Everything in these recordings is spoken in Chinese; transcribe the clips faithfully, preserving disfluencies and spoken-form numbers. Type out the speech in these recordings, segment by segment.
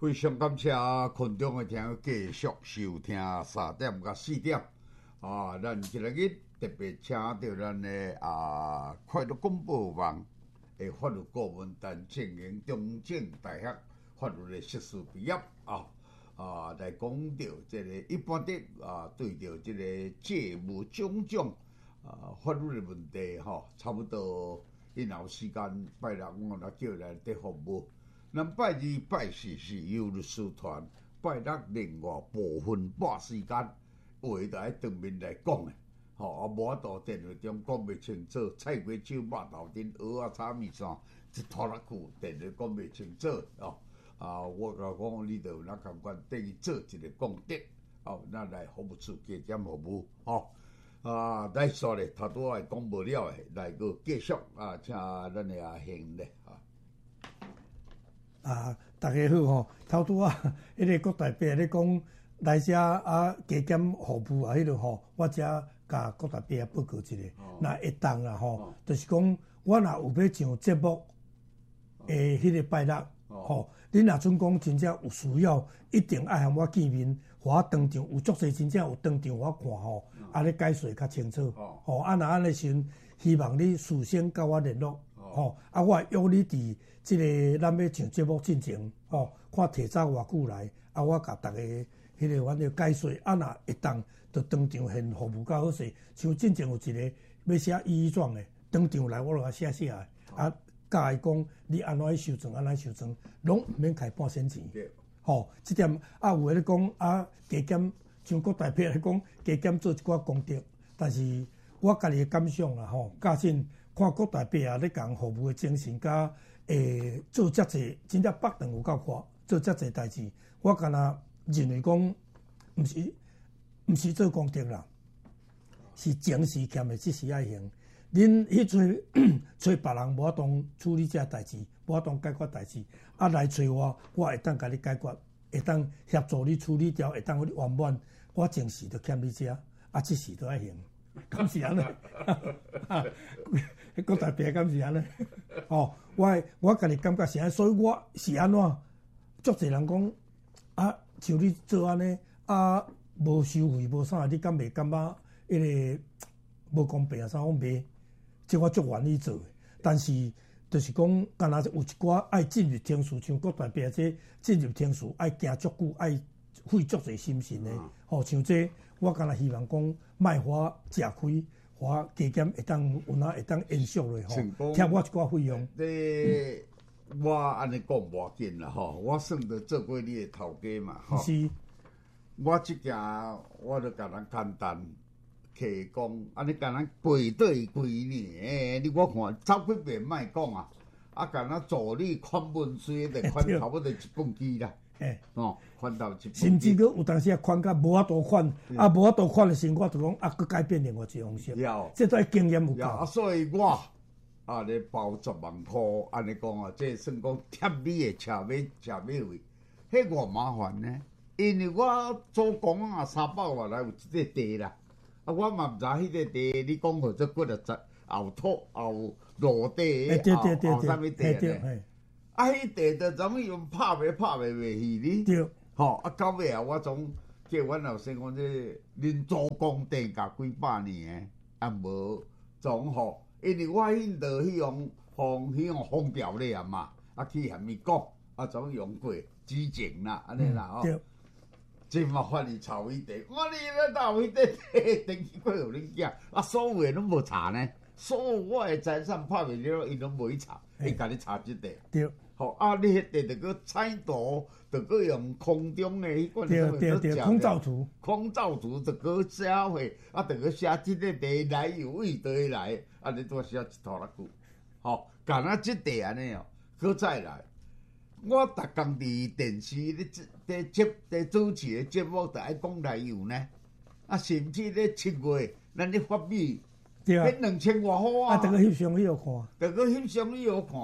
非常感谢群众的听友继续收听三点到四点啊！咱今日日特别请到咱的啊快乐广播网的法律顾问陈正英中正大学法律的硕士毕业啊啊，来讲到这个一般的啊，对着这个债务种种啊法律的问题吼，差不多因有时间拜六我来叫来得服务。咱拜二、拜四是由律师团，拜六另外部分半时间，话就喺当面来讲诶。吼、哦，啊无法度电话中讲袂清楚，菜瓜手、肉头阵、蚵仔炒面线，一拖拉久，电话讲袂清楚哦。啊，我甲讲你着有哪感觉，等于做一个公德，哦，咱来服务处加减服务，吼、哦。啊，来说咧，头拄仔讲无了诶，来个继续啊，请咱诶阿兄咧啊。 啊，大家好吼！头拄啊，迄个郭大伯咧讲来遮啊加减服务啊，迄落吼，我遮甲郭大伯报告一下，那会当啦吼，就是讲我若有要上节目诶，迄个拜六吼，恁若准讲真正有需要，一定爱向我见面，互我当场有足侪真正有当场互我看吼，啊咧解说较清楚，吼啊若安尼时，希望你事先甲我联络。吼、哦，啊，我约你伫即个咱要上节目进前，吼、哦，看提早偌久来，啊，我甲逐个迄个阮个解说，啊，若会当，就当场现服务较好势。像进前有一个要写异议状诶，当场来我就甲写写诶，啊，教伊讲你安怎去收证，安怎收证，拢毋免开半仙钱。吼、哦，即点啊，有诶咧讲啊，加减像国大伯咧讲，加减做一寡功德，但是我家己诶感想啦，吼，加进。看郭大伯啊，咧共服务的精神，甲诶做遮济，真正北长有够快，做遮济代志，我敢若认为讲，毋是毋是做功德啦，是情绪欠的，即时爱行。恁去找找别人无法当处理遮代志，无法当解决代志，啊来找我，我会当甲你解决，会当协助你处理掉，会当互你圆满。我情绪就欠你遮，啊即时都爱行。敢是安尼？郭大伯敢是安尼？哦，我我家己感觉是安尼，所以我是安怎？足侪人讲啊，像你做安尼啊，无收费无啥，你敢袂感觉迄个无公平啊？啥讲袂？即我足愿意做的，但是就是讲，敢若有一寡爱进入天数，像郭大伯这进入天数爱行足久，爱费足侪心神的。哦，像这。我敢若希望讲，卖花食亏，花加减会当有哪会当延续咧吼，贴我一寡费用。 你我安尼讲无要紧啦吼，我算着做过你的头家嘛吼。 是。 我即件我著甲人简单摕讲，安尼甲人背对几年，诶，你我看走几遍莫讲啊，啊，甲人助理款文书的款差不多一本机啦。 诶， 哦，款到一， 甚至佫有当时啊款甲无法度款，啊无法度款的时候，我就讲啊，佫改变另外一种方式。 有， 这都经验有够。 啊，所以我啊咧包十万箍，安尼讲啊，这算讲贴你的车马车马费，迄偌麻烦呢？因为我做工啊三百外来有一个地啦，啊我嘛毋知迄个地，你讲号做几多十后土后落地，后后啥物地呢？啊！迄地就怎么用拍袂拍袂袂去哩？ 对， 吼啊！到尾啊，我总叫阮后生讲，这恁祖公地价几百年诶，啊无总吼，因为我迄落去用用迄种封条咧啊嘛，啊去向咪讲，啊总用过之前啦，安尼啦吼。 对。 真麻烦你查位地，我你咧查位地，登记过互恁囝，啊所有诶拢无查呢，所有我诶财产拍袂了，伊拢无去查，伊甲你查即地。 对。 吼啊！你迄地着搁彩图，着搁用空中诶迄款对对对，空照图， 空照图着搁写伙，啊，着搁写即个地来由位倒来，啊，你拄写一拖拉久，吼，干啊即地安尼哦，搁再来，我逐工伫电视咧咧接咧主持诶节目，着爱讲来由呢，啊，甚至咧七月咱咧发米， 对啊， 迄两千外箍啊， 啊，着搁翕相你有看， 着搁翕相你有看。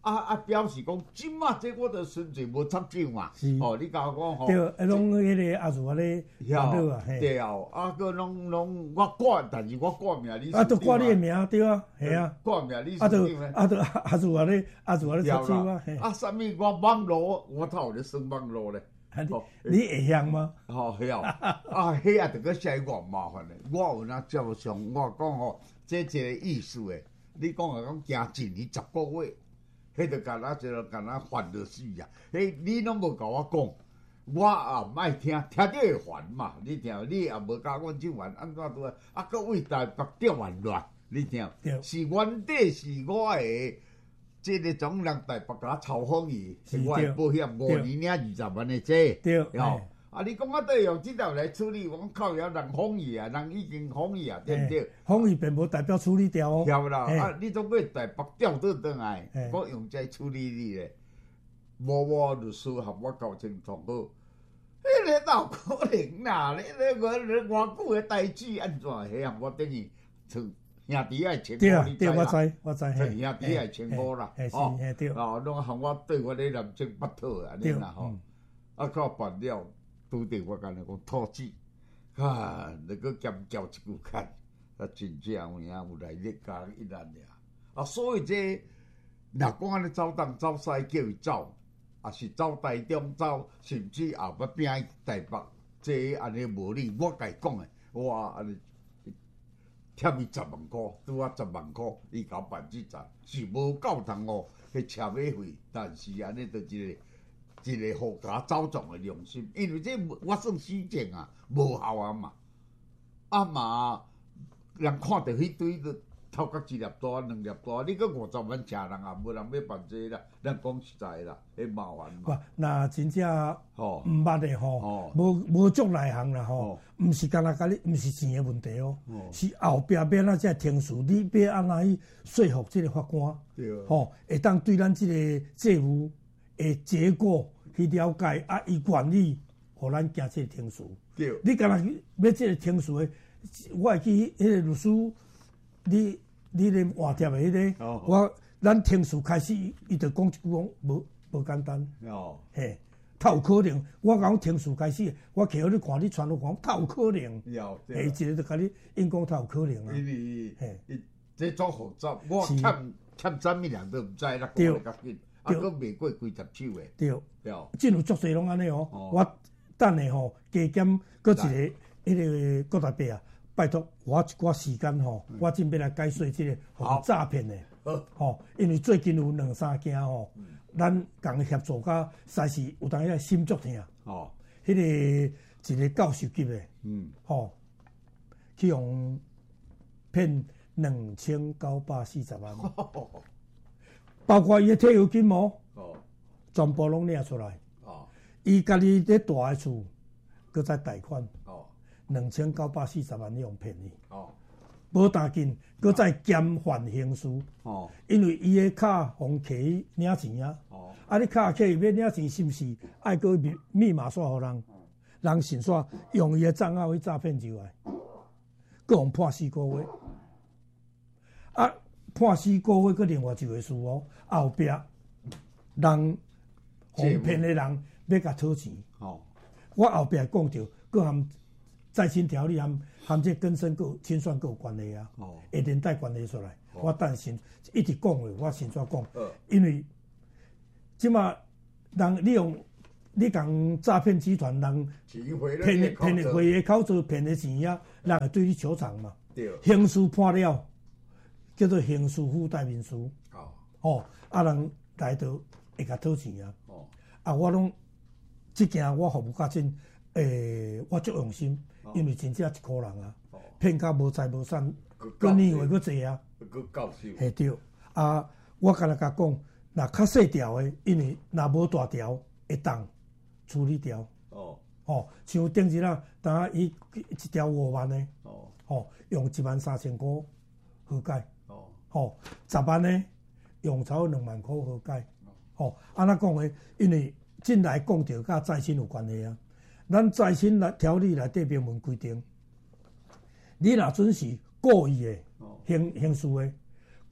啊啊，表示讲，即马这我着纯粹无插手嘛。哦，你甲我讲吼。 对，啊，拢迄个阿叔啊咧烦恼啊，嘿。 对啊，啊，个拢拢我挂，但是我挂名你。 啊，都挂你诶名对啊，系啊。 挂名你。 啊，都啊都阿叔啊咧，阿叔啊咧插手啊，嘿。 啊，啥物我网络，我头咧算网络咧。 你会晓吗？ 吼，晓。啊，迄啊，着个写偌麻烦咧。我有那照上，我讲吼，这一个意思诶。你讲啊，讲行一年十个月。迄著干那，就干那烦着死啊！迄你拢无甲我讲，我也毋爱听，听着会烦嘛。你听，你也无甲我即烦，安怎拄啊？啊，搁为台北调完乱，你听，是原底是我诶，即个种人台北甲抄风伊，我诶保险五年领二十万诶这，哟。啊！你讲我都用即条来处理，我讲靠了人封伊啊，人已经封伊啊，对毋对？ 封伊并无代表处理掉哦。 对啦，啊！你总归台北调倒转来，我用这处理你咧。无我律师合我交情上好，迄个哪可能啦？你你我你偌久诶代志安怎？迄样我等于像兄弟爱请我，你知啦？ 对，我知我知。 兄弟爱请我啦， 哦， 对。哦，拢含我对我咧男性不讨安尼啦吼。啊，到办了。拄着我干那讲土子，啊，那个兼交一句看，啊，真正有影有来力加一难俩。啊，所以这若讲安尼走东走西叫伊走，啊是走台中走，甚至也要拼台北，这安尼无理。我甲伊讲诶，我安尼欠伊十万箍，拄啊十万箍，伊甲我办即站是无够通哦，迄车马费，但是安尼就一个。一个互甲走状诶良心，因为这我算死证啊，无效啊嘛，啊嘛，人看着迄堆都头壳一粒大两粒大，你搁五十万请人啊，无人要办这啦，咱讲实在啦，迄麻烦嘛。 那真正吼毋捌诶吼，无无足内行啦吼，毋是干那甲你，毋是钱诶问题哦，是后壁要哪只听诉，你要安怎去说服即个法官，吼，会当对咱即个债务诶结果。去了解啊，伊愿意，互咱行这个听诉。对，你干那要这个听诉诶？我会记迄个律师，你你咧换贴诶迄个，我咱听诉开始，伊就讲一句讲无无简单。哦，嘿，透有可能。我讲听诉开始，我徛互你看，你传落讲透有可能。有，嘿，一个就甲你应讲透有可能啊。因为，嘿，这种复杂，我欠欠什么人都毋知啦，讲得较紧。啊，佫未过几十手诶。对，对，真有足侪拢安尼哦。我等下吼加减佫一个迄个郭大伯啊，拜托我一寡时间吼，我真要来解说即个互诈骗诶。吼，因为最近有两三件吼，咱共协助甲实在是有当遐心足疼。哦，迄个一个教授级诶，嗯，吼，去用骗两千九百四十万。包括伊诶退休金哦，全部拢领出来。哦，伊家己咧大诶厝，搁再贷款。哦，两千九百四十万用骗伊。哦，无打紧，搁再兼还刑事。哦，因为伊诶卡互客去领钱啊。哦，啊，你卡客要领钱，是毋是爱搁密密码锁互人？人信煞用伊诶账号去诈骗入来，搁互判四个月。啊！判四个月，搁另外一回事哦。后壁人哄骗的人要甲讨钱。哦，我后壁讲着，搁含再审条例含含这更生个清算个有关系啊。哦，会连带关系出来。哦、我等先一直讲话，我先怎讲？呃、因为即马人利用你讲诈骗集团人骗的骗的回的口子骗的钱啊，人会对你求偿嘛。对，刑事判了。叫做刑事附带民事，哦，哦，啊人来到会甲讨钱啊，哦，啊我拢即件我服务较真，诶，我足用心，因为真正一箍人啊，骗甲无财无产，佫年话佫济啊，佫够手，系对，啊，我干那甲讲，若较细条诶，因为若无大条会当处理掉，哦，哦，像顶日啦，当下伊一条五万诶，哦，哦，用一万三千箍和解。吼，十万呢，用超两万箍和解。吼，安那讲诶，因为进来讲着甲再审有关系啊。咱再审来条例内底明文规定，你若准是故意诶，刑刑事诶，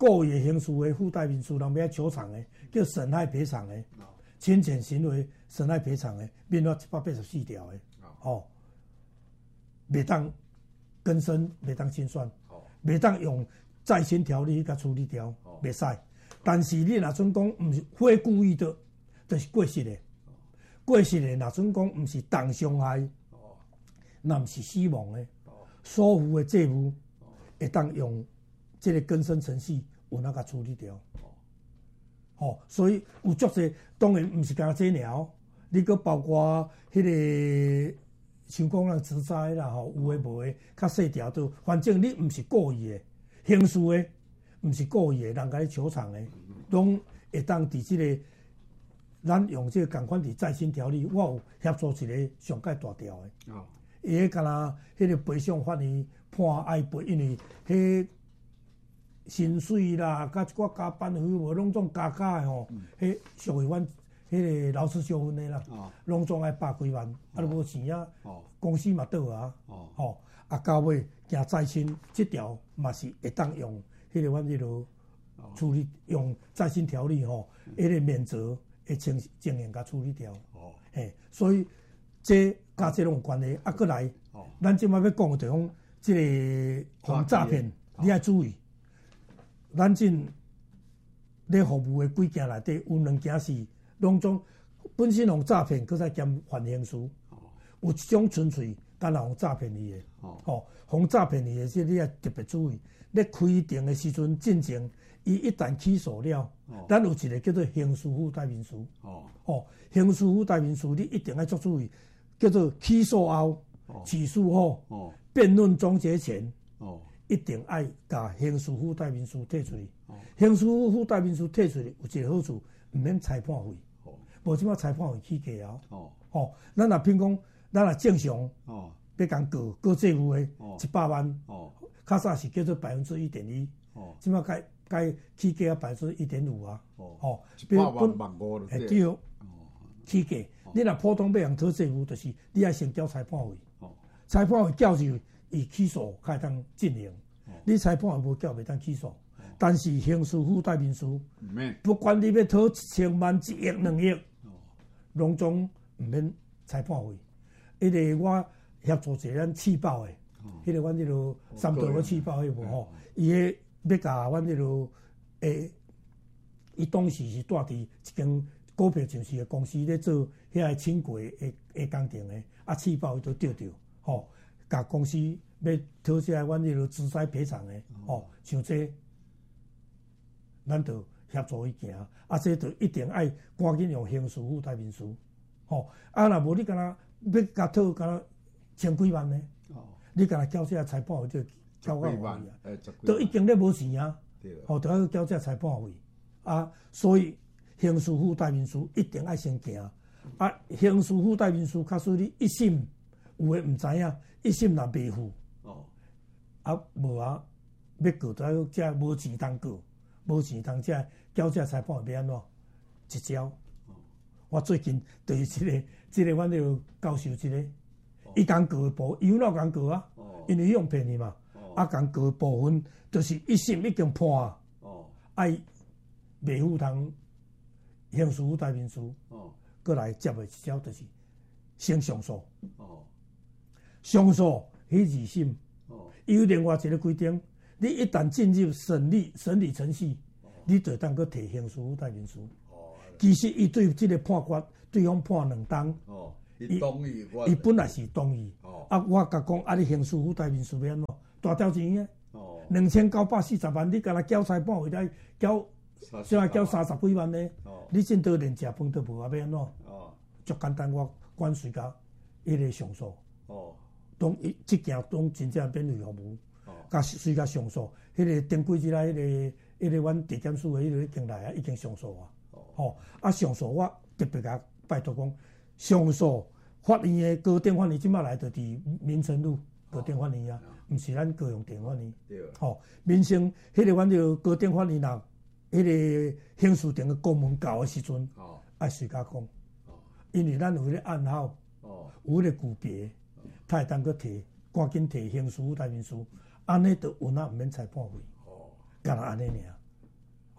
故意的刑事的附带民事，人要求偿的，叫损害赔偿的，侵权行为损害赔偿的，免法一百八十四条的，哦，袂当更生，袂当清算，袂当用再审条例甲处理掉，袂使。但是你若准讲毋是非故意的，就是过失的。过失的若准讲毋是重伤害，那毋是死亡的，所负的债务会当用这个更生程序有哪甲处理掉。哦，所以有足侪，当然毋是干这鸟，你阁包括迄、那个像讲咱职灾啦，吼有诶无诶，较细条都，反正你毋是故意诶，刑事诶。毋是故意诶，人甲你求偿诶，拢会当伫即个，咱用即个共款伫再审条例，我有协助一个上界大条诶。哦。伊迄敢若迄个赔偿法院判爱赔，因为迄薪水啦，甲一寡加班费无拢总加加诶吼，迄属于阮迄个劳资纠纷诶啦，拢总爱百几万，啊，无钱啊，公司嘛倒啊，吼，啊到尾行再审，即条嘛是会当用。迄个阮迄落处理用再审条例吼，迄个免责会情情形甲处理掉。哦，嘿，所以这甲这拢有关系。啊，过来，咱即摆要讲的地方，即个防诈骗，你要注意。咱正咧服务的几件内底有两件是拢总本身用诈骗，佮再兼犯刑事。有一种纯粹干若用诈骗你的，吼，防诈骗你的，即你要特别注意。咧开庭的时阵进前，伊一旦起诉了，哦、咱有一个叫做刑事附带民事。哦，哦，刑事附带民事你一定要做注意，叫做起诉后、哦、起诉后、哦、辩论终结前，哦、一定爱甲刑事附带民事摕出去。哦、刑事附带民事摕出去有一个好处，毋免裁判费。哦，无即摆裁判费起价啊。哦，哦，咱若譬如讲，咱若正常，哦，要共告告债务的，一百万。哦。较早是叫做百分之一点一，即摆该该起价百分之一点五啊。哦， 一百万万五了。 对，对，起价。你若普通要人讨债务，就是你爱先交裁判费。裁判费交就伊起诉才会当进行。你裁判费无交，袂当起诉。但是刑事附带民事，不管你要讨一千万、一亿、两亿，拢总毋免裁判费。迄个我协助一个咱气爆的。迄个阮迄落三道要起爆迄无吼，伊迄要甲阮迄落诶，伊当时是住伫一间股票上市诶公司咧做遐个轻轨诶诶工程诶，啊起爆伊都钓着，吼，甲公司要讨起来阮迄落资灾赔偿诶，吼，像这，咱就协助伊行，啊，这就一定爱赶紧用刑事附带民事，吼，啊，若无你敢若要甲讨敢若千几万呢？你甲他交这裁判费就交到外啊，都已经咧无钱啊，吼，都要交这裁判费啊，所以刑事附带民事一定爱先行啊，刑事附带民事，假使你一审有诶毋知影，一审若袂付，哦，啊无啊，要告都要这无钱通告，无钱通这交这裁判费要安怎？一招，我最近就是即个即个，阮就教授即个。伊共告诶部，伊有哪共告啊？哦、因为伊用骗你嘛。哦、啊，共告诶部分，就是一审已经判啊，哦、爱袂付通刑事附带民事，哦，过来接诶一招就是先上诉。哦，上诉迄二审，哦，伊有另外一个规定，你一旦进入审理审理程序，哦、你就当去提刑事附带民事。哦，其实伊对即个判决，对方判两档。哦。 伊同意， 伊本来是同意，哦、啊，我甲讲，啊，你刑事附带民事要安怎？大条钱诶，哦，两千九百四十万，你甲他交裁判费来交，怎啊交三十几万呢？哦，你真倒连食饭都无啊？要安怎？哦，足简单，我管随甲迄个上诉，哦，当伊即件当真正免费服务，哦，甲随甲上诉，迄、那个顶几日来，迄、那个迄、那个阮地检署诶，迄个已经来啊，已經上訴啊，哦，吼，啊上訴我特別甲拜託講，上訴法院诶高等法院即擺來就伫民生路高等法院啊，毋是咱高雄地法院。吼，民生迄個阮就高等法院若迄個刑事庭诶公門到诶時陣，愛隨甲講，因為咱有迄個案號，有迄個具別，他會當去提，趕緊提刑事附帶民事，安尼就有那毋免裁判費，干那安尼爾。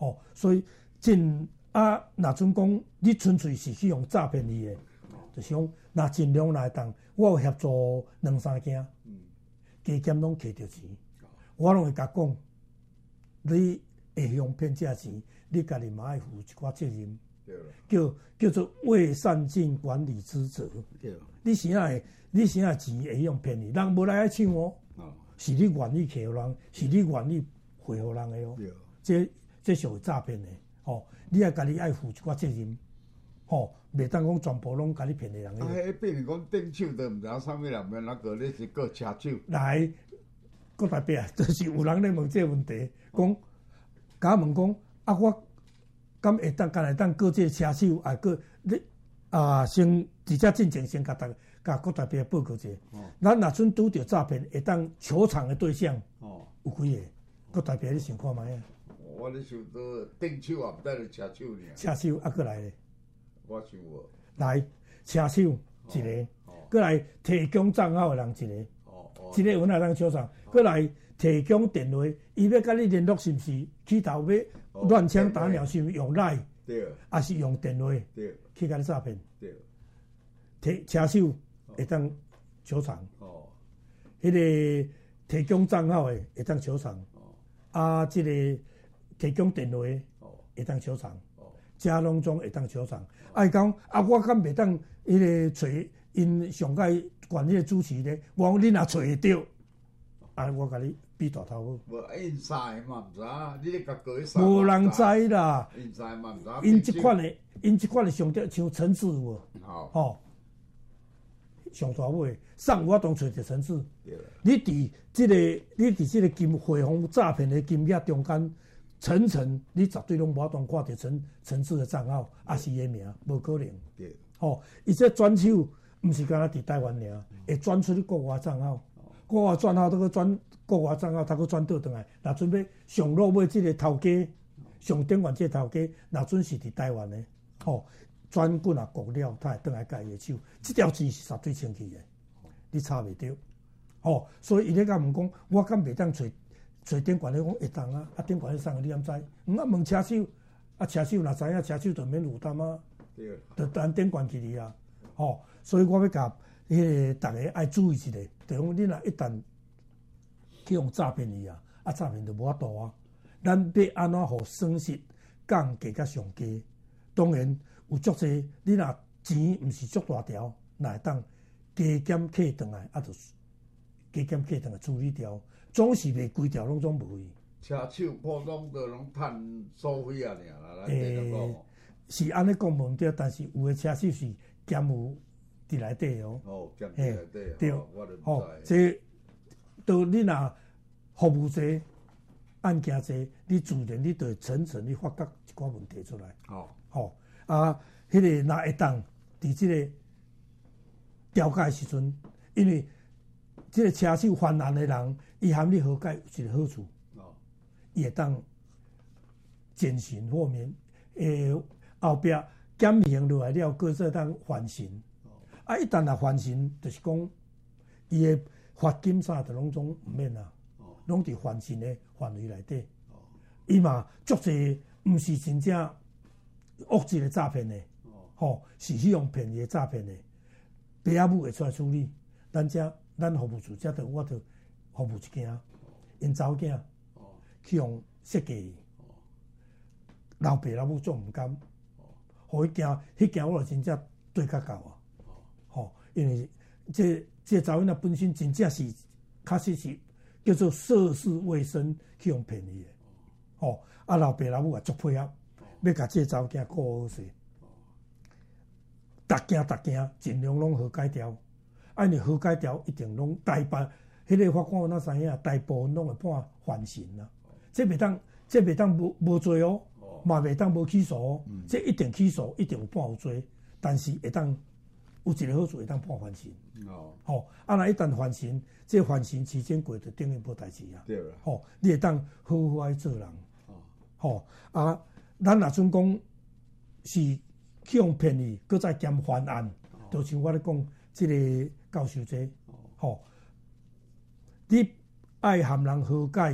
吼，所以真啊，若准讲你纯粹是去用诈骗你的，就是讲若尽量来当，我有协助两三件，加减拢摕着钱，我拢会甲讲，你会用骗这钱，你家己嘛爱负一寡责任。叫叫做未善尽管理之责。你啥会？你啥钱会用骗你？人无来爱抢哦，是你愿意摕互人，是你愿意汇互人的哦。这这属于诈骗的哦。你爱家己爱负一寡责任，吼，袂当讲全部拢家己骗的人。 啊，迄变成讲顶手都毋知影啥物人，免那个你是个车手。来， 国大伯啊，就是有人咧问这个问题，讲甲问讲啊我。敢会当，敢会当过这车手，啊，过你啊，先直接进前先甲大甲国大伯报告者。咱若阵拄着诈骗，会当求偿的对象，哦，有几个？国大伯你想看卖啊？ 我咧想到顶手也毋知是车手尔。 车手啊，过来咧。 我想无。 来，车手一个，过来提供账号的人一个，哦哦，一个有哪通求偿？过来提供电话，伊要甲你联络是毋是？起头要。乱枪打鸟是用赖，还是用电话去甲你诈骗？提车手会当求偿，迄个提供账号的会当求偿，啊，即个提供电话会当求偿，加拢总会当求偿。啊，伊讲啊，我敢袂当迄个找因上界管理主持咧，我讲你若找会着，啊，我甲你。比大头无， 无因知嘛，毋知影，你咧甲过去无人知啦。 因知嘛，毋知影。 因即款的，因即款的上着像陈志有无？吼，吼，上大尾上我当找着陈志。你伫即个，你伫即个金汇丰诈骗的金额中间，层层你绝对拢无法当看着陈陈志的账号，也是伊名，无可能。对，吼，伊这转手毋是干那伫台湾尔，会转出去国外账号。国外账号，都去转国外账号，他去转倒转来。若准备上落尾即个头家，上顶悬即个头家，若准是伫台湾的，吼，转滚啊国了，他会倒来甲伊的手。即条钱是绝对清气的，你查袂着。吼，所以伊咧甲问讲，我敢袂当找找顶悬咧讲会当啊？啊，顶悬咧送你敢知？嗯啊，问车手，啊车手若知影，车手就免负担啊，就等顶悬去哩啊。吼，所以我要甲。迄个大家爱注意一下，就讲你若一旦去用诈骗伊啊，啊诈骗就无法度啊。咱要安怎互损失降低甲上低？当然有足济，你若钱毋是足大条，若会当加减客转来，啊，就加减客转来处理掉。总是袂规条拢总无去。 车手普通都拢趁收费啊，尔啦。 诶，是安尼讲无对，但是有诶车手是兼有。伫内底哦，哦， 兼伫内底，对， 哦，这都你若服务者案件者，你自然你就会层层你发觉一寡问题出来。哦，吼啊，迄个若会当伫即个调解时阵，因为即个车手犯案的人，伊含你和解有一个好处，哦，伊会当减刑豁免，诶，后壁减刑落来了，搁再当缓刑。啊！一旦若还刑，就是讲伊诶罚金啥的拢总毋免啦，拢伫还刑诶范围内底。伊嘛足济毋是真正恶质诶诈骗诶，吼是去用骗诶诈骗诶，爸仔母会出来处理。咱遮咱服务处遮着我着服务一件，因查某囝去用设计，老爸老母做毋甘，互迄件迄件我着真正对较够啊。吼，因为这这查某囝本身真正是，确实是叫做涉世未深去用骗伊的，吼，啊老爸老母也足配合，要甲这查某囝顾好势，逐件逐件尽量拢和解掉，啊你和解掉一定拢大半，迄个法官有哪知影，大部分拢会判缓刑啦，这袂当这袂当无无罪哦，嘛袂当无起诉哦，这一定起诉，一定有判有罪，但是会当。有一个好处会当判缓刑，哦，吼，啊，若一旦缓刑，这缓刑期间过就等于无代志啊，对啦，吼，你会当好好爱做人，哦，吼，啊，咱若阵讲是去用骗你，搁再兼犯案，就像我咧讲，即个教授者，吼，你爱含人和解，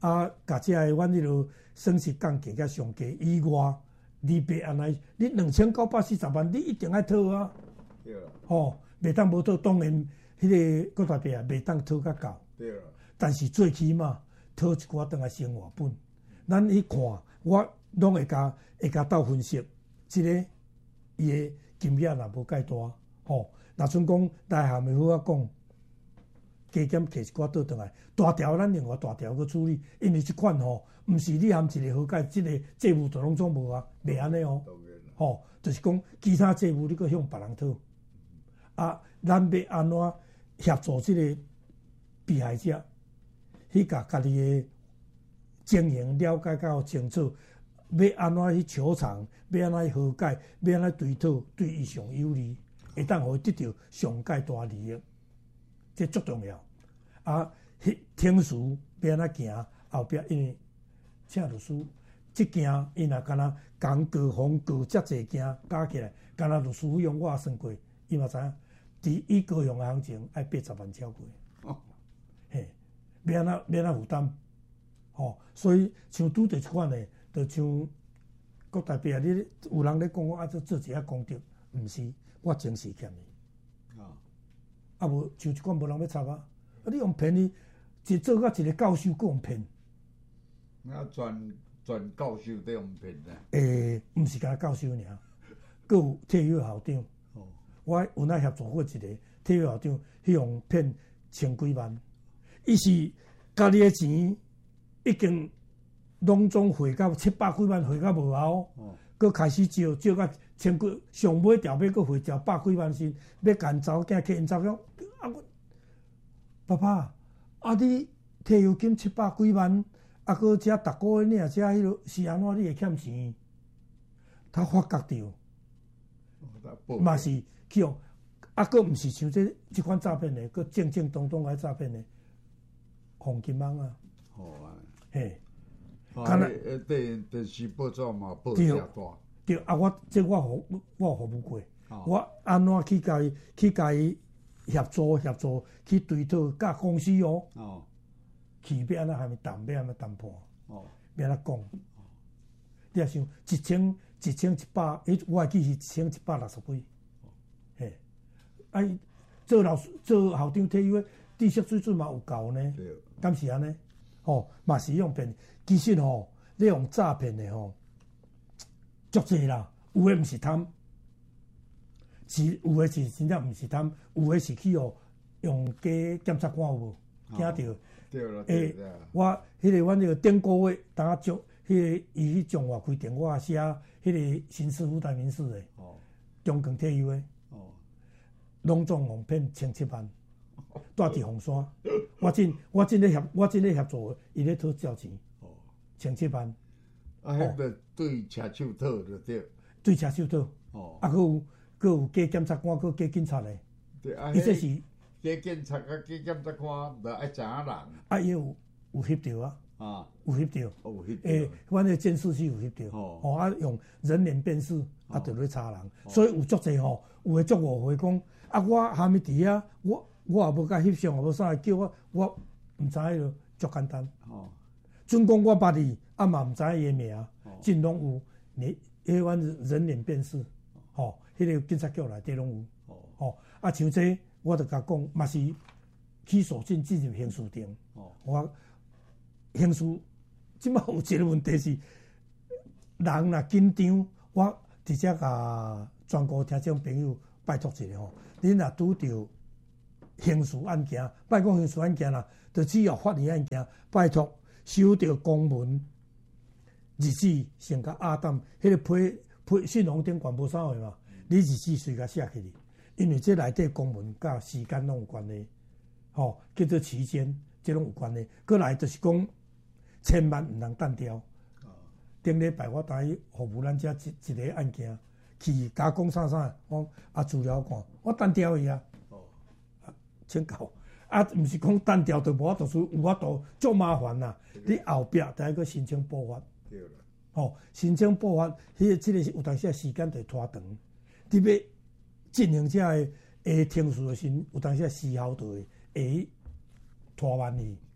啊，甲遮个阮迄落省息降价甲上价以外，你别安尼，你两千九百四十万，你一定爱讨啊。 对啦。 吼，袂当无讨，当然，迄个国台币啊，袂当讨甲够。 对啦。 但是最起码讨一寡当来生活本。咱去看，我拢会甲会甲斗分析，即、這個伊个金额若无介大，吼，若像讲内涵的好啊讲。加减摕一寡倒转来，大条咱另外大条去处理，因为即款吼，毋是你含一个好解，即、這个债务就拢总无啊，袂安尼哦。吼、哦，就是讲其他债务你搁向别人讨，啊，咱要安怎协助即个被害者，去甲家己的经营了解较清楚，要安怎去求偿，要安怎去和解，要安怎对讨对伊上有利，会当互伊得到上介大利益。这足重要啊！听事要安怎行后壁，因为请律师，即件伊若敢若共各方各遮济件加起来，敢若律师费用我也算过，伊嘛知影，伫以高雄的行情爱八十万超过，哦、嘿，要安怎要安怎负担？吼、哦，所以像拄着即款的，就像国台币啊，你有人咧讲我啊，做做一下功德，毋是，我真是欠伊。啊无像即款无人要插啊！啊，你用骗伊，一做甲一个教授，佫用骗。 啊，全全教授都用骗的。 诶，毋是干教授尔，佫有体育校长。哦，我有哪协助过一个体育校长，去用骗千几万。伊是家己的钱已经拢总汇到七百几万，汇到无效。哦。佫开始招招到千几，上尾条尾佫汇招百几万先，要干查某囝去因查某囝，啊我爸爸，啊你退休金七百几万，啊佫遮逐个月领遮迄落是安怎？你会欠钱？他发觉到，嘛是去用，啊佫毋是像这即款诈骗的，佫正正当当来诈骗的，黄金网啊， 好啊， 嘿。 敢若呃，对电视报纸嘛报遮大。 对啊，我这我服我服务过，哦、我安怎去甲伊去甲伊协助协助去对讨甲公司哦，哦去要安怎还没谈，要安怎谈判，哦，要安怎讲？哦、你也想一千一千一百，诶，我会记是一千一百六十几，哦、嘿，啊，做老师做校长退休，知识水准嘛有够呢，敢是安尼？哦，嘛是用骗。其实吼、哦，你用诈骗的吼，足济啦。有诶毋是贪，是有诶是真正毋是贪，有诶是去哦用假检察官有无？听到？ 对啦， 诶，我迄个阮迄个顶个月当啊将迄个伊去中华开店，我写迄个新师傅代民事诶，哦，中共退休诶，哦，拢总互骗千七万，住伫凤山，我真我真咧协我真咧协助伊咧讨照钱。千七万， 啊，迄个对车手讨就对， 对车手讨，哦，啊，佫有佫有假检察官，佫假警察嘞， 对啊， 伊这是假警察甲假检察官，着爱知影人， 啊，伊有有翕到啊，啊，有翕到， 有翕到， 诶，阮个监视器有翕到，哦，啊，用人脸辨识，啊，着咧查人，所以有足济吼，有诶足误会讲，啊，我还没伫遐，我我也无甲翕相，也无啥叫我，我毋知影足简单，哦。准讲我捌伊，啊嘛毋知伊个名，真拢有，你迄款人脸辨识，吼，迄个警察局内底拢有，吼，啊像这我着甲讲，嘛是起诉进进入刑事庭，我刑事即摆有一个问题是，人若紧张，我直接甲全国听众朋友拜托一下吼，恁若拄着刑事案件，别讲刑事案件啦，着只要法律案件，拜托。收到公文，日子先甲阿淡，迄、那个批批信封顶全部啥货嘛？你日子随甲写起哩，因为这内底公文甲时间拢有关系，吼、哦，叫做期间，这拢有关系。过来就是讲，千万毋通单调。顶礼拜我当去服务咱遮一一个案件，去甲讲啥啥，我啊资料看，我单调伊啊，哦，啊，请教。啊，毋是讲单调就无法度处，有法度足麻烦啦。你后壁得个申请补发，对啦。吼，申请补发，迄个即个有当时时间就会拖长。你要进行遮个诶听诉的时，有当时时效就会会拖慢去。对啦。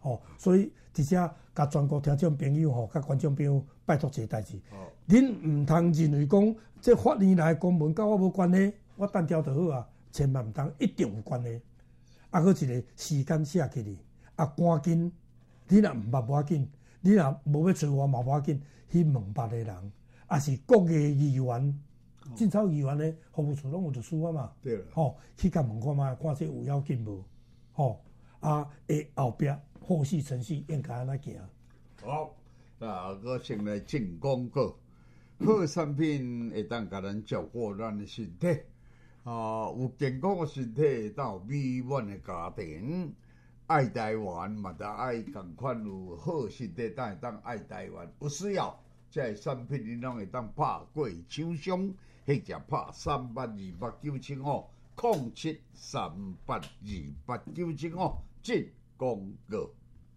吼，所以直接甲全国听众朋友吼，甲观众朋友拜托一个代志，恁毋通认为讲这法年来公文甲我无关系，我单挑就好啊，千万毋通，一定有关系。啊，搁一个时间写起哩，啊，赶紧，你若毋捌无要紧，你若无要找我嘛无要紧，去问别个人，啊是各个议员。进草议员咧，服务处拢有律师啊嘛， 对了， 吼、哦，去甲问看嘛，看这有要紧无，吼、哦，啊，诶后壁后续程序应该安怎行？ 好，那我先来进广告。好产品会当甲咱照顾咱的身体，啊，有健康的身体，当有美满的家庭。爱台湾嘛，得爱共款有好身体，当会当爱台湾。有需要，这产品你拢会当拍过厂商。或者拍三八二八九七五，零七三八二八九七五，进广告。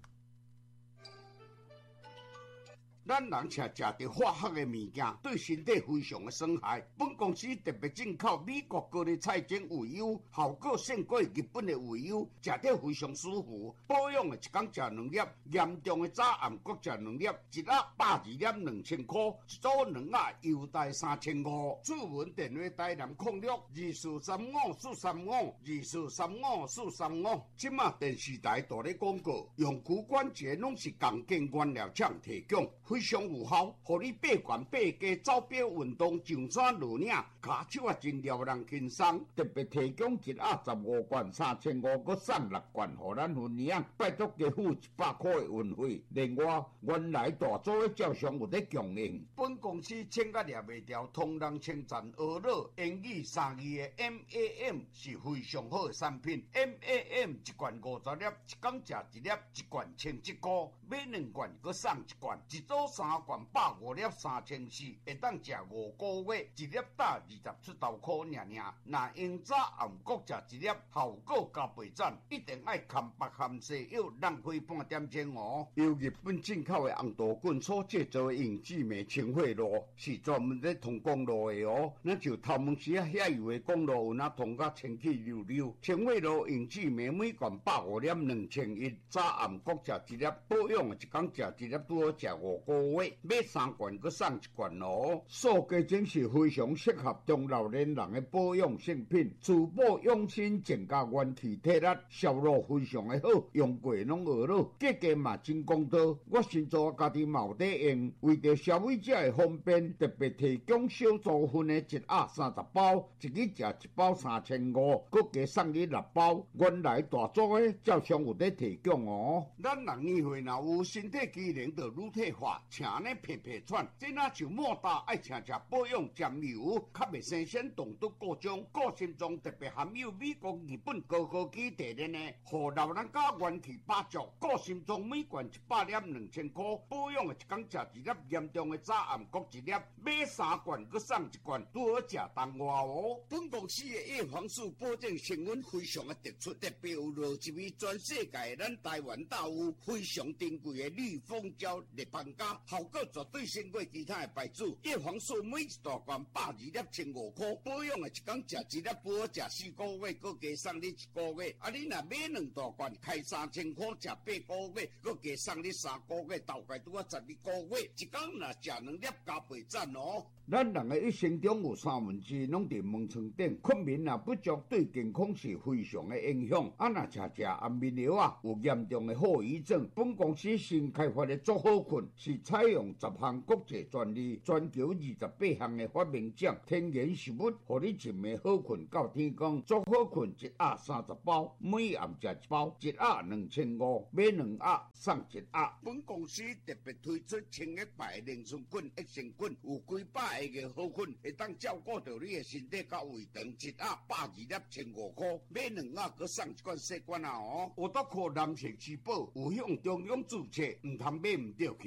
咱人常食着化学的物件，对身体非常的伤害。本公司特别进口美国高丽菜精鱼油，效果胜过日本的鱼油，食着非常舒服。保养的一天食两粒，严重的早暗各食两粒，一盒百二粒两千块，一组两盒优待三千五。主文电话台南控六二四三五四三五二四三五四三五。即马电视台大咧广告，用骨关节拢是共建原料厂提供。非常有效，互你八悬八加走表运动、上山落岭，骹手啊真撩人轻松。特别提供一盒十五罐三千五，搁送六罐，互咱分享。拜托加付一百块的运费。另外，原来大组的照相有咧供应。本公司请甲掠袂掉，同人称赞俄乐英语三字的 M A M 是非常好的产品。M A M 一罐五十粒，一天食一粒，一罐千一块，买两罐搁送一罐，一组三罐百五粒三千四，会当食五个月，一粒打二十出头块尔尔。若用早暗各食一粒，效果加倍赞，一定爱含白含西药，浪费半点钟哦。由日本进口的红豆棍所制造的永志美清惠露，是专门咧通公路的哦。那就头毛时啊遐油的公路有那通甲清气溜溜。清惠露永志美每罐百五粒两千一，早暗各食一粒，保养的一天食一粒，拄好食五个月。买三罐搁送一罐哦，塑胶精是非常适合中老年人的保养性品，除保养心增加元气体力，效果非常的好，用过拢学了，价格嘛真公道。我先做家己嘛有在用，为着消费者的方便，特别提供小组份的一盒三十包，一日食一包三千五，搁加送你六包。原来大组的照常有在提供哦。咱人年岁若有身体机能就乳退化，请呢皮皮喘，这若像莫大爱请食保养酱油，较袂生鲜动毒各种，个性中特别含有美国、日本高科技提炼的，互老人家元气百足。个性中每罐一百粒两千块，保养的一天食一粒，严重的早暗各一粒，买三罐搁送一罐，拄好食当外哦。本公司的叶黄素保证成分非常的突出，特别有落一味全世界咱台湾大有非常珍贵的绿蜂胶立邦加，效果绝对胜过其他的牌子。叶黄素每一大罐百二粒千五块，保养的一天食一粒，不好食四个月，搁加送你一个月。啊，你若买两大罐，开三千块，食八个月，搁加送你三个月，大概拄啊十二个月。一天若食两粒，加倍赞哦。咱人的一生中有三分之拢伫门床顶，困眠若不足，对健康是非常的影响。啊，若食食安眠药啊，有严重的后遗症。本公司新开发的足好困，是采用十项国际专利，全球二十八项的发明奖，天然食物，互你一暝好困到天光。足好困一盒三十包，每暗食一包，一盒两千五，买两盒送一盒。本公司特别推出千亿牌灵松菌、益生菌，有几百个好菌，会当照顾到你的身体甲胃肠。一盒百二粒千五块，买两盒搁送一罐细罐啊哦。有得靠男性吃饱，有向中央注册，唔通买唔对去，实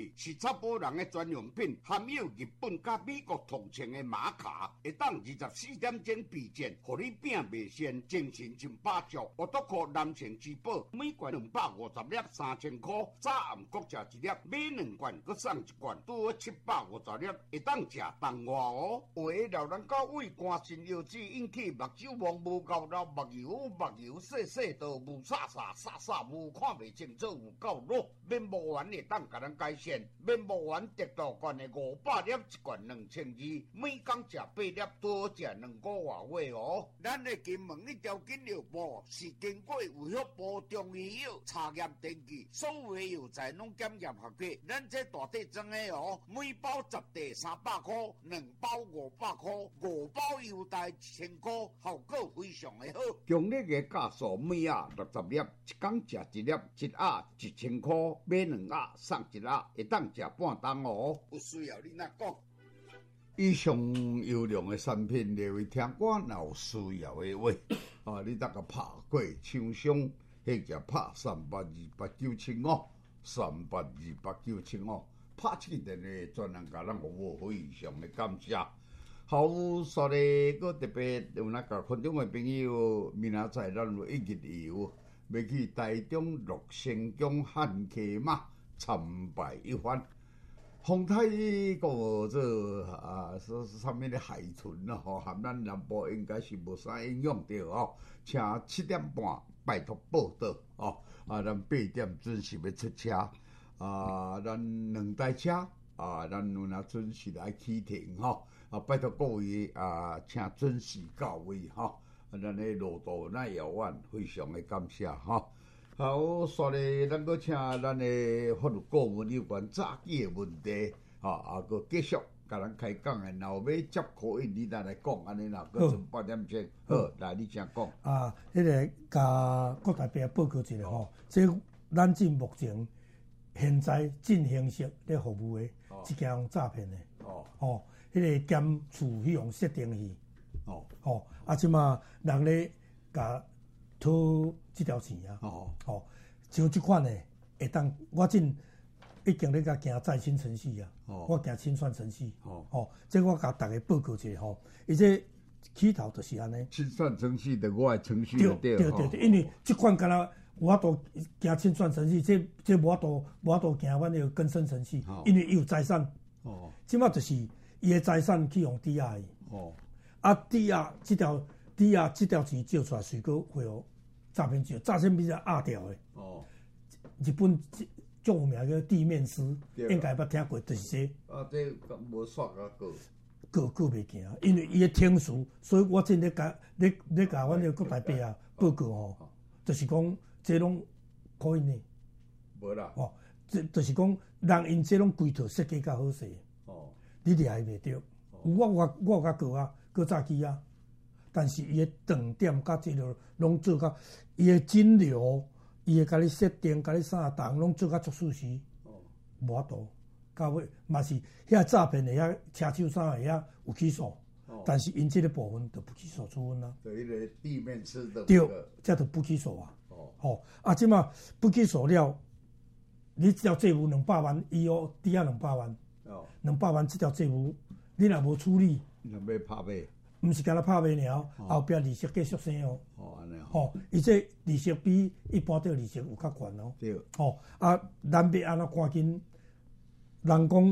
查甫人的专用品，含有日本甲美国同情的马卡，会当二十四点钟备战，互你拼袂先，精神真饱足。我都靠男性珠宝，每罐两百五十粒，三千块。早暗各食一粒，买两罐，搁送一罐，拄好七百五十粒，会当食当外哦。话老人到胃肝肾腰子引起目睭望无够老，目油目油细细道，无煞煞煞煞无看袂清楚，有够弱。面膜丸会当甲咱改善，面膜丸得到罐的五百粒，一罐两千二，每工食八粒，多食两个月尾哦。咱的金门一条紧药部是经过有效部中医药查验登记，所有的药材拢检验合格。咱这大地装的哦，每包十袋三百块，两包五百块，五包优待一千块，效果非常的好。强烈的价数每盒六十粒，一工食一粒，一盒一千块，买两盒送一盒，会当食半冬哦。有需要你哪讲？以上优良的产品，列为听我若有需要的话，啊，你大个拍过厂商，或者拍三八二八九七五，三八二八九七五，拍这个电话，专人甲咱服务，非常的感谢。好，所以个特别有那个群众的朋友，明仔载咱有一日游，要去台中乐成宫汉溪马参拜一番。风台个这啊，说是啥物咧海豚啦吼，含咱南部应该是无啥影响着哦。请七点半拜托报到哦，啊，咱八点准时要出车，啊，咱两台车啊，咱有若准时来启停吼，啊，拜托各位啊，请准时到位吼，啊，咱的路途那遥远，非常的感谢吼。好，所以咱搁请咱的法律顾问有关早期的问题，吼，啊，搁继续甲咱开讲的。若有要接口音，你咱来讲，安尼啦，搁剩八点钟，好，来你先讲。 啊，迄个甲各大兵报告一下吼，这咱至目前现在进行式咧服务的，即件用诈骗的，哦，吼，迄个监处迄用设定器，哦，吼，啊，即马人咧甲讨即条钱啊，哦，吼，像即款的会当，我正已经咧甲行再审程序啊，哦，我行清算程序，哦，吼，这我甲大家报告一下吼，伊这起头就是安尼， 清算程序的我的程序对对对对，因为即款敢若有法度行清算程序，这这无法度无法度行阮个更生程序，因为伊有财产，哦，即马就是伊个财产去用抵押伊，哦，啊抵押即条抵押即条钱借出来，随个会有诈骗罪，诈骗比较压掉的，哦，日本足有名个地面师，应该捌听过，就是这。 啊，这无煞啊个。 个个袂行，因为伊个天数，所以我正咧甲咧咧甲阮个国台北啊报告吼，就是讲这拢可以呢。 无啦。 哦，这就是讲人因这拢规套设计较好势。哦。你掠伊袂着，我我我甲过啊，过早期啊，但是伊个断点甲这个拢做甲伊个金流，伊会甲你设定，甲你啥档拢做甲足舒适。哦。无法度。到尾嘛是遐诈骗的遐车手啥的遐有起诉，哦、但是因这个部分就不起诉处分啦。 对，迄个地面师的。 对，这就不起诉啊。哦，哦，啊，即马不起诉了，你这条债务两百万，以后抵押两百万。哦。两百万这条债务，你若无处理， 你要拍卖？ 毋是干那拍卖尔，哦、后壁利息继续升哦。 哦，安尼。 哦，伊这利息比一般的利息有较悬哦。 对。 哦，啊，咱要安怎赶紧？人讲，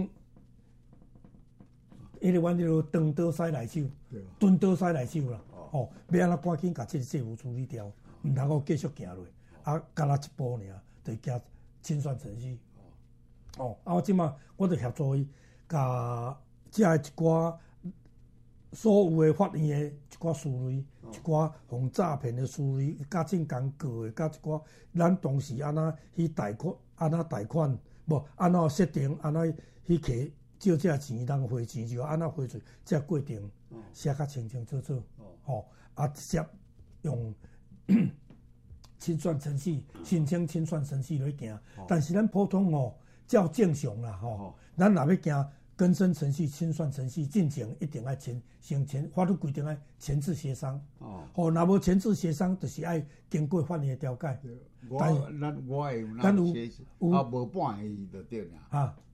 迄个阮迄个长刀使来手，钝刀使来手啦。哦，要安怎赶紧甲这个债务处理掉，毋通够继续行落，啊，干那一步尔，就行清算程序。哦，啊，我即马我著协助伊，甲即个一寡所有的法院的一寡事类，一寡防诈骗的事类，甲正讲过的，甲一寡咱当时安怎去贷款，安怎贷款。无安怎设定，安怎去摕借这钱，人汇钱就安怎汇出，这过程写较清清楚楚。吼，啊，直接用清算程序、申请清算程序来行。但是咱普通吼，照正常啦吼，咱若要行更生程序、清算程序进前，一定要前先前法律规定要前置协商。吼，若无前置协商，就是爱经过法院的调解。 我咱我会有咱有啊无半个就对啦。 啊，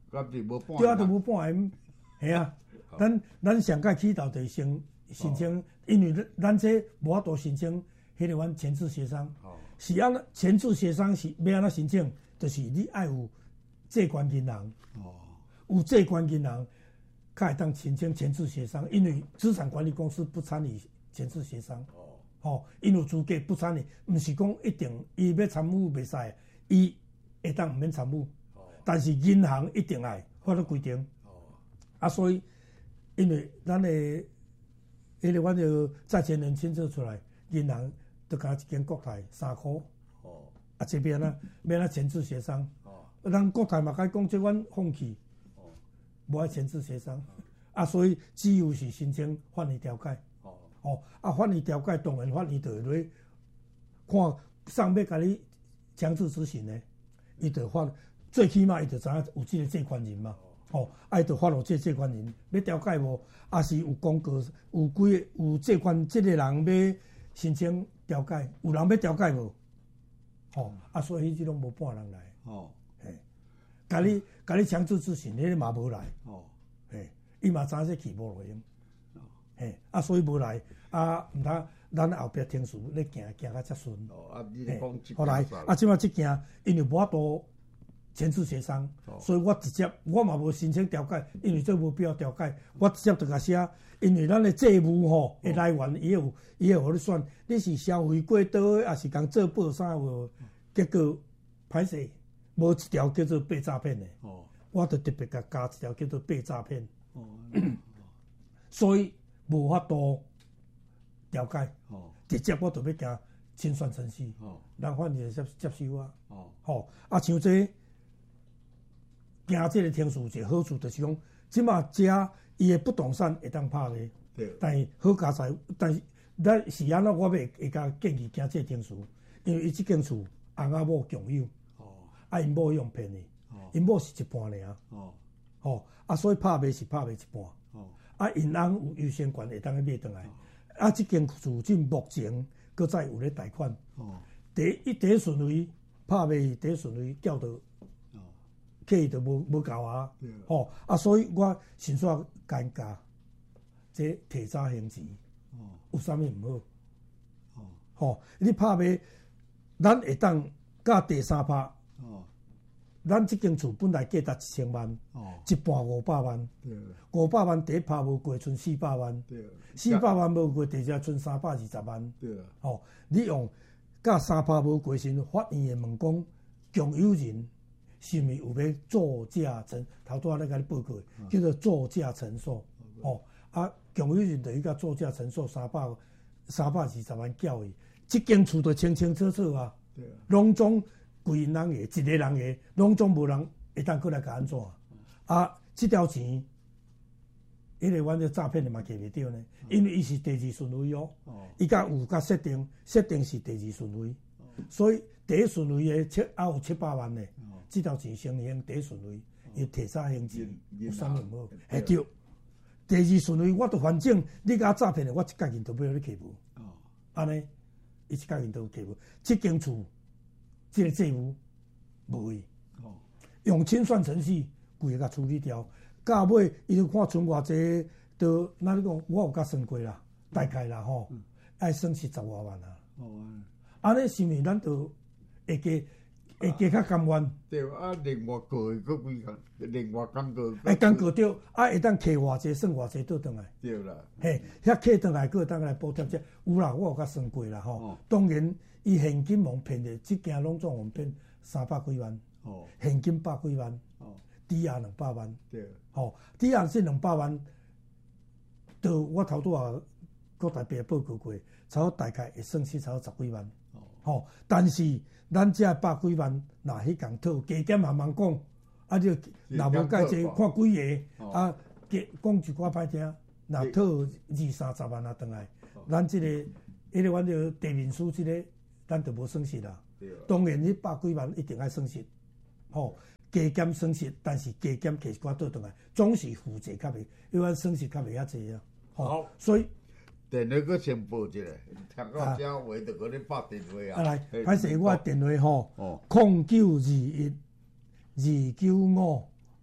甲是无半。 对啊，都无半个，系啊。咱咱上届起头就是申申请，因为咱这无法度申请迄个阮前置协商，是安前置协商是要安怎申请？就是你爱有借款银行，有借款银行，才会当申请前置协商。因为资产管理公司不参与前置协商，哦，因为资格不参与，毋是讲一定伊要参与袂使，伊会当毋免参与，但是银行一定爱法律规定，啊，所以。因为咱的，迄个阮就债权人亲自出来，银行就甲一间国泰三箍，哦，啊这边啊，免啊前置协商，哦，咱国泰嘛甲伊讲，即阮放弃，哦，无爱前置协商，啊，所以只有是申请法律调解，哦，哦，啊法律调解当然法律就会来看上要甲你强制执行的，伊就法最起码伊就知影有即个借款人嘛。哦，爱着法律这借款人要调解无，也是有公告，有几个有借款这个人要申请调解，有人要调解无？哦，啊，所以迄种无半人来。哦，嘿，甲你甲你强制执行，迄个嘛无来。哦，嘿，伊嘛知影这起无路用。哦，嘿，啊，所以无来，啊，毋通咱后壁听事咧行行较遮顺。哦，啊，你讲即后来啊，即摆即件因为无法度。前置协商，所以我直接我嘛无申请调解，因为这无必要调解，我直接就甲写，因为咱的债务吼的来源，伊有伊会互你选，你是消费过多的，还是讲做报啥无？结果歹势，无一条叫做被诈骗的，我就特别甲加一条叫做被诈骗，所以无法度调解，直接我就要行清算程序，人反正接接受啊，吼啊像这。行这个程序有一个好处，就是讲，即马遮伊的不动产会当拍卖，但是好加在，但是咱是安怎，我要会甲建议行这个程序，因为伊即间厝翁仔某共有，啊因某用骗的，因某是一半尔，吼啊所以拍卖是拍卖一半，啊因翁有优先权会当去买转来，啊即间厝即目前搁再有咧贷款，第一第一顺位拍卖第一顺位叫做。客伊就无无够啊，吼、哦、啊，所以我先煞尴尬，这提早行钱，哦、有啥物毋好？哦，吼，你拍卖，咱会当甲第三拍，哦，咱即间厝本来价值一千万，哦，一半五百万，对，五百万第一拍无过，剩四百万，对，四百万无过，第二剩三百二十万，对，吼，你用甲三拍无过时，法院会问讲，共有人。是毋是有要作价承？头拄仔咧甲你报告，叫做作价承受。哦，啊，共有人就伊甲作价承受三百三百二十万缴伊，即间厝就清清楚楚啊。对啊。拢总规人个，一个人个，拢总无人会当过来甲安怎？啊，即条钱，迄个阮个诈骗的嘛，摕袂着呢，因为伊是第二顺位哦。哦。伊甲有甲设定，设定是第二顺位，所以第一顺位个七还有七百万呢。这条钱先行第一顺位，伊提早行钱，有啥物毋好？哎对，第二顺位我都反正你甲诈骗的，我一角银都不要你欺负。哦，安尼，伊一角银都欺负。这间厝，这个债务无去。哦，用清算程序规个甲处理掉。到尾伊就看剩偌济，都哪里讲？我有甲算过啦，大概啦吼，爱算是十外万啦。哦，安尼是毋咱就会加？会加较甘愿。 对啊，另外过个佫几工，另外工过。 会工过着，啊会当摕偌济算偌济倒转来。 对啦。 嘿，遐摕转来，佫会当来补贴者。有啦，我有甲算过啦吼。哦、当然，伊现金往骗的，即件拢总往骗三百几万。哦。现金百几万。哦。抵押两百万。对。吼，抵押是两百万，就我头拄啊，国台币报告过，差不多大概会算起差不多十几万。哦。吼，但是。咱遮百几万，若迄共讨加减慢慢讲，啊就若无介济看几个，啊加讲一寡歹听，若讨二三十万啊转来，咱即、這个，迄个阮着地面书即个，咱就无损失啦。当然，你百几万一定爱损失，吼加减损失，但是加减摕一寡倒转来，总是负债较袂，因为损失较袂遐济啊。好，所以。 电话佫先报一下，听到遮话就搁咧拨电话啊。 啊来，歹势我电话吼，零九二一二九五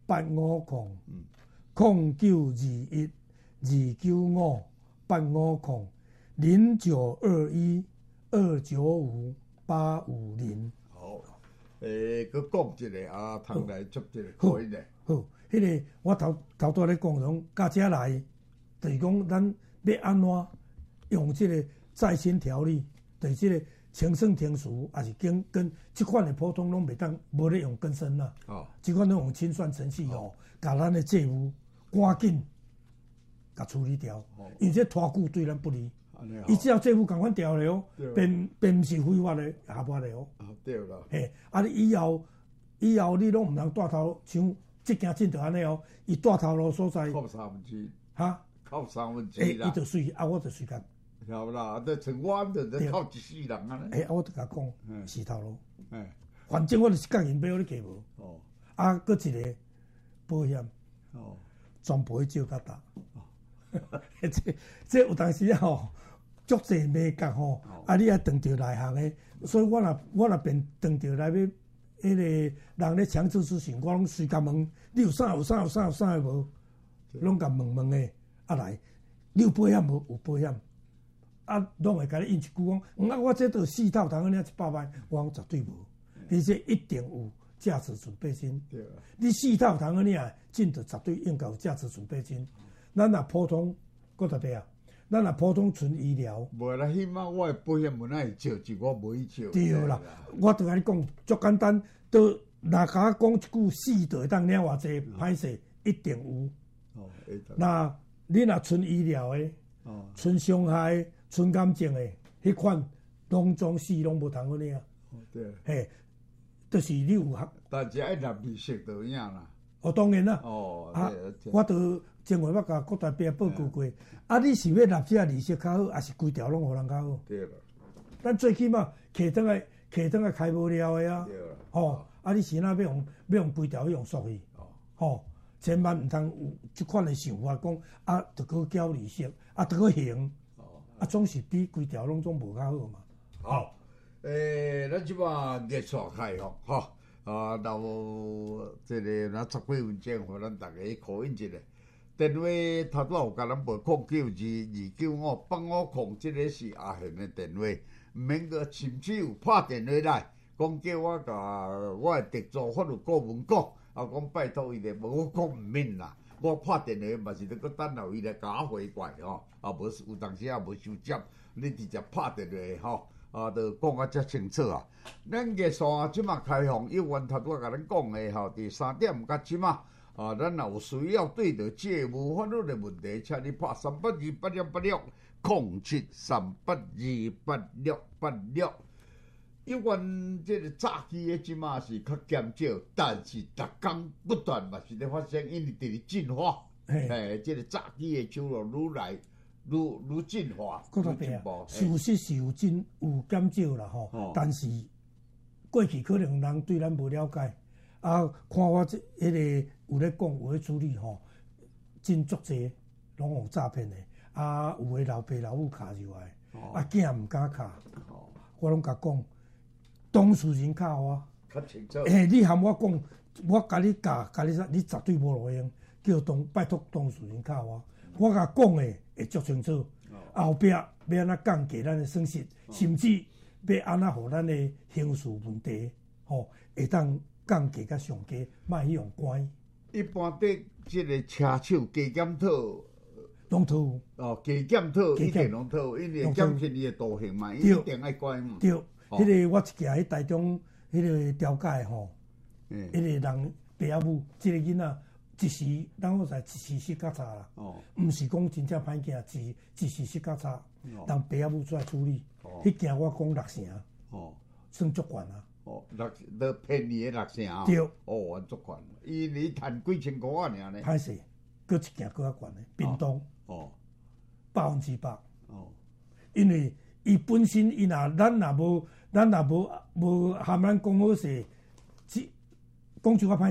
八五空，空九二一二九五八五空零九二一二九五八五零。 好，诶，佮讲一个啊，通来做一个口音咧。 好，迄、那个我头头拄咧讲种，到遮来，就是讲咱要安怎用即个再审条例，就是即个清算停书，也是跟跟即款的普通拢袂当无咧用更生啦。哦，即款拢用清算程序吼，甲咱的债务赶紧甲处理掉，哦、因为这拖久对咱不利。伊只要政府共款调了哦，并并毋是非法的合法的哦。 啊，对啦。 嘿，啊你以后以后你拢毋通带头像即件真着安尼哦，伊带头路所在。 扣三分之。 哈？ 扣三分之啦。诶，伊就随啊，我就随甲。 晓啦，得像我着得扣一世人安尼。 诶，啊，我就甲讲，是头路。 诶， 反正我就是甲因买，我咧加无。哦。啊，搁一个保险。哦。全部去照甲打。哦。这这有当时吼。足济美角吼，啊！你也撞着内行诶，所以我若我若变撞着来要迄个人咧强制执行，我拢随甲问，你有啥有啥有啥有啥无？拢甲问问诶，啊来，你有保险无？有保险，啊，拢会甲你应一句讲，嗯啊，我这都四套，通安尼一百万，我讲绝对无，而且一定有价值准备金。你四套通安尼啊，真着绝对应该有价值准备金。咱若普通，搁特别啊。咱若普通纯医疗， 无啦，起码我诶保险无哪会照，就我无去照。 对啦，我拄甲你讲，足简单，都若甲我讲一句死，就会当领偌济，歹势一定有。哦，那你若纯医疗诶，哦，纯伤害、纯感情诶，迄款拢总死拢无通好领。哦，对。嘿，就是你有合， 但是爱纳利息就影啦。 哦，当然啦。哦，啊，我都前回捌甲国台币报告过。啊，你是要纳这利息较好，还是规条拢互人较好？ 对啦。 咱最起码客单个客单个开无了的啊。对啦。吼，啊，你是哪要用要用规条用俗去？哦。吼，千万毋通有即款的想法，讲啊，着去缴利息，啊，着去还。哦。啊，总是比规条拢总无较好嘛。 好，诶，咱即摆热线开放，吼，啊，然后即个若十几分钟，互咱逐个考验一下。电话头拄有甲咱拨空九二二九五八五空，即个是阿贤的电话，毋免个甚至有拍电话来，讲叫我甲我的特助法律顾问讲，啊，讲拜托伊咧，无我讲毋免啦，我拍电话嘛是咧搁等候伊来甲我回怪吼，啊无有当时也无收接，你直接拍电话吼，啊，着讲啊遮清楚啊。咱热线啊，即马开放，有阮头拄甲咱讲的吼，伫三点甲即马。啊，咱若有需要对着债务法律的问题，请你拍三八二八六八六零七三八二八六八六。因为这个早期的即马是较减少，但是逐工不断嘛是咧发生，因为伫咧进化。嘿，这个早期的收入愈来愈愈进化，愈进步。 事实是有进有减少啦吼，哦、但是过去可能人对咱无了解。啊，看我这迄个有咧讲有咧处理吼，真足济拢有诈骗的，啊有诶老爸老母卡入来，哦、啊囝毋敢卡，哦、我拢甲讲，当事人卡我， 较清楚。 诶，你含我讲，我甲你教，甲你你绝对无路用，叫当拜托当事人卡我，我甲讲诶会足清楚，哦、后壁要安怎降低咱诶损失，哦、甚至要安怎互咱诶刑事问题，吼、哦、会当。降价较上低，莫去用关。 一般对即个车手加检讨， 拢讨哦，加检讨一定拢讨，因为减轻伊的道行嘛，一定爱关嘛。 对，迄、哦、个我一件喺台中迄个调解吼，迄、嗯、个人爸仔母，即、這個囡仔一時，咱好在一時失覺差啦。哦，毋是講真正歹囝，一一時失覺差，哦、人爸仔母出來處理。哦，迄件我講六成。哦，算足懸啊。 哦，六都便宜的六成啊！ 对， 哦，足悬，伊你趁几千箍啊尔呢？ 歹势，搁一件搁较悬的，屏东哦，百分之百哦，因为伊本身伊若咱若无咱若无无含咱讲好势，只讲句我歹。